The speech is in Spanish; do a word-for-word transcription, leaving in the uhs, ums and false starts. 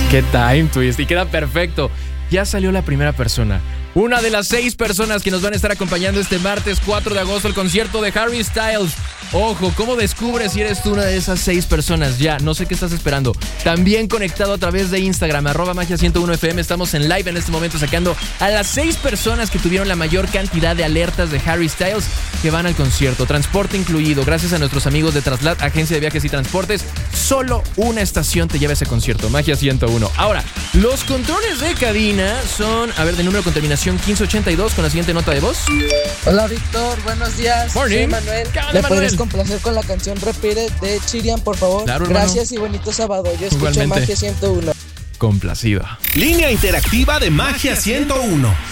Qué time twist. Y queda perfecto. Ya salió la primera persona. Una de las seis personas que nos van a estar acompañando este martes cuatro de agosto al concierto de Harry Styles. Ojo, ¿cómo descubres si eres tú una de esas seis personas? Ya, no sé qué estás esperando. También conectado a través de Instagram, arroba magia ciento uno F M. Estamos en live en este momento sacando a las seis personas que tuvieron la mayor cantidad de alertas de Harry Styles que van al concierto. Transporte incluido, gracias a nuestros amigos de Traslat, agencia de viajes y transportes. Solo una estación te lleva a ese concierto, Magia ciento uno. Ahora, los controles de cabina son, a ver, de número con terminación quince ochenta y dos con la siguiente nota de voz. Hola Víctor, buenos días. Morning. Soy Manuel. ¿Le podrías complacer con la canción Repeat It de Chirian, por favor? Claro, gracias y bonito sábado. Yo escucho Igualmente. Magia ciento uno. Complacido. Línea interactiva de Magia ciento uno.